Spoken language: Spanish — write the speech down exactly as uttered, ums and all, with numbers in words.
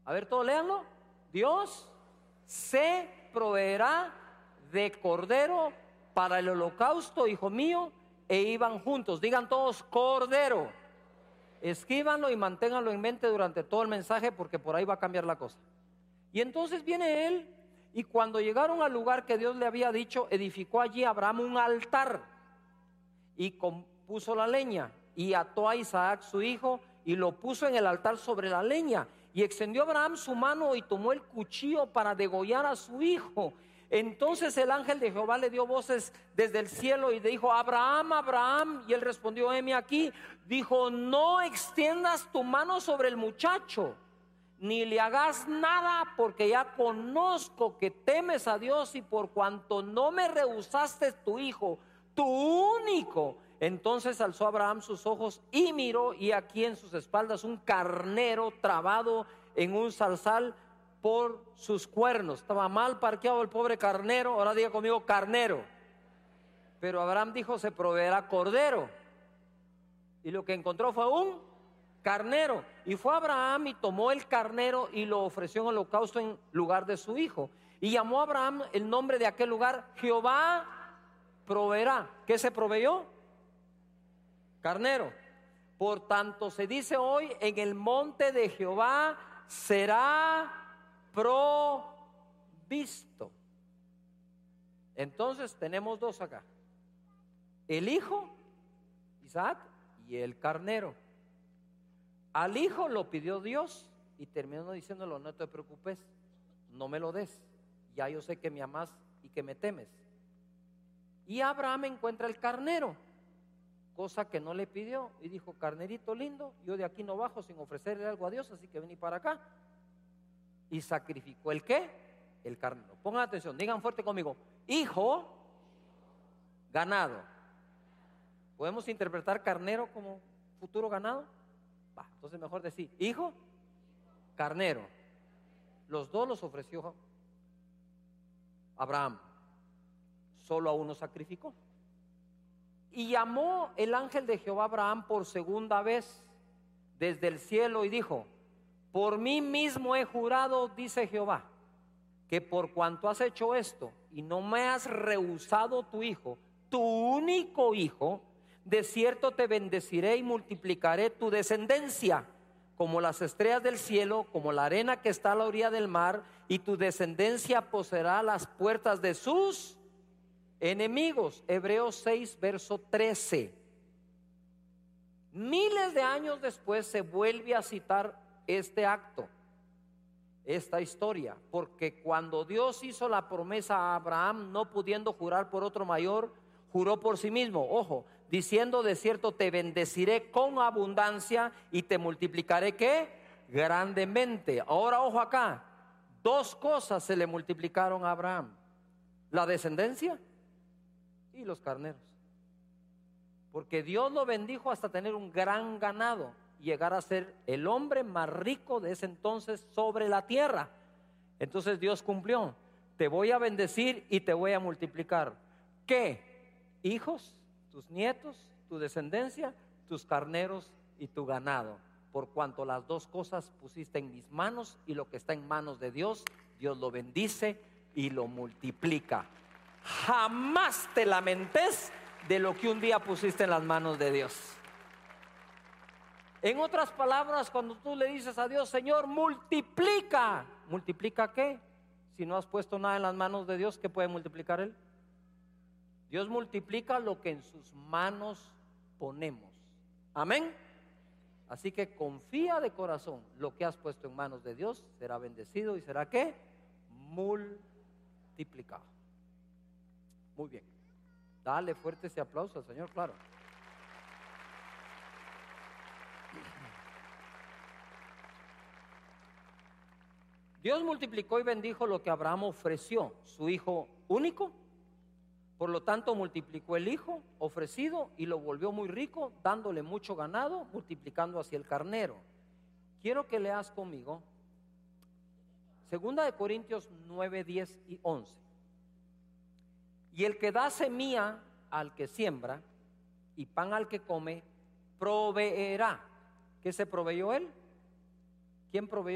A ver, todos léanlo. Dios se proveerá de cordero para el holocausto, hijo mío, e iban juntos. Digan todos, cordero. Escríbanlo y manténganlo en mente durante todo el mensaje, porque por ahí va a cambiar la cosa. Y entonces viene él, y cuando llegaron al lugar que Dios le había dicho, edificó allí Abraham un altar y compuso la leña, y ató a Isaac su hijo y lo puso en el altar sobre la leña. Y extendió Abraham su mano y tomó el cuchillo para degollar a su hijo. Entonces el ángel de Jehová le dio voces desde el cielo y dijo: Abraham, Abraham. Y él respondió: heme aquí. Dijo: no extiendas tu mano sobre el muchacho, ni le hagas nada, porque ya conozco que temes a Dios, y por cuanto no me rehusaste tu hijo, tu único. Entonces alzó Abraham sus ojos y miró, y aquí en sus espaldas un carnero trabado en un zarzal por sus cuernos. Estaba mal parqueado el pobre carnero. Ahora diga conmigo, carnero. Pero Abraham dijo: se proveerá cordero. Y lo que encontró fue un carnero. Y fue Abraham y tomó el carnero y lo ofreció en holocausto en lugar de su hijo. Y llamó a Abraham el nombre de aquel lugar: Jehová proveerá. ¿Qué se proveyó? Carnero. Por tanto se dice hoy: en el monte de Jehová será provisto. Entonces tenemos dos acá: el hijo, Isaac, y el carnero. Al hijo lo pidió Dios y terminó diciéndolo: no te preocupes, no me lo des, ya yo sé que me amas y que me temes. Y Abraham encuentra el carnero, cosa que no le pidió, y dijo: carnerito lindo, yo de aquí no bajo sin ofrecerle algo a Dios, así que vení para acá. Y sacrificó ¿el qué? El carnero. Pongan atención, digan fuerte conmigo: hijo, ganado. ¿Podemos interpretar carnero como futuro ganado? Va, entonces mejor decir hijo, carnero. Los dos los ofreció Abraham, solo a uno sacrificó. Y llamó el ángel de Jehová a Abraham por segunda vez desde el cielo y dijo: por mí mismo he jurado, dice Jehová, que por cuanto has hecho esto y no me has rehusado tu hijo, tu único hijo, de cierto te bendeciré y multiplicaré tu descendencia como las estrellas del cielo, como la arena que está a la orilla del mar, y tu descendencia poseerá las puertas de sus enemigos. Hebreos seis, verso trece. Miles de años después se vuelve a citar este acto, esta historia, porque cuando Dios hizo la promesa a Abraham, no pudiendo jurar por otro mayor, juró por sí mismo, ojo, diciendo: de cierto te bendeciré con abundancia y te multiplicaré ¿qué? Grandemente. Ahora ojo acá, dos cosas se le multiplicaron a Abraham: la descendencia y los carneros. Porque Dios lo bendijo hasta tener un gran ganado y llegar a ser el hombre más rico de ese entonces sobre la tierra. Entonces Dios cumplió: te voy a bendecir y te voy a multiplicar. ¿Qué? Hijos, tus nietos, tu descendencia, tus carneros y tu ganado. Por cuanto las dos cosas pusiste en mis manos, y lo que está en manos de Dios, Dios lo bendice y lo multiplica. Jamás te lamentes de lo que un día pusiste en las manos de Dios. En otras palabras, cuando tú le dices a Dios: Señor, multiplica. ¿Multiplica qué? Si no has puesto nada en las manos de Dios, ¿qué puede multiplicar Él? Dios multiplica lo que en sus manos ponemos. Amén. Así que confía de corazón: lo que has puesto en manos de Dios será bendecido y será ¿qué? Multiplicado. Muy bien. Dale fuerte ese aplauso al Señor, claro. Dios multiplicó y bendijo lo que Abraham ofreció, su hijo único. Por lo tanto multiplicó el hijo ofrecido y lo volvió muy rico, dándole mucho ganado, multiplicando así el carnero. Quiero que leas conmigo Segunda de Corintios nueve, diez y once. Y el que da semilla al que siembra y pan al que come, proveerá. ¿Qué se proveyó él? ¿Quién proveyó?